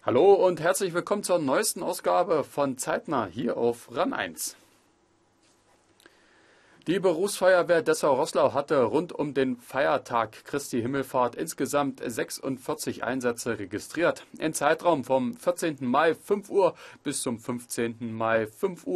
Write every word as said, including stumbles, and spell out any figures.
Hallo und herzlich willkommen zur neuesten Ausgabe von Zeitnah hier auf RAM eins. Die Berufsfeuerwehr Dessau-Roßlau hatte rund um den Feiertag Christi Himmelfahrt insgesamt sechsundvierzig Einsätze registriert. Im Zeitraum vom vierzehnten Mai fünf Uhr bis zum fünfzehnten Mai fünf Uhr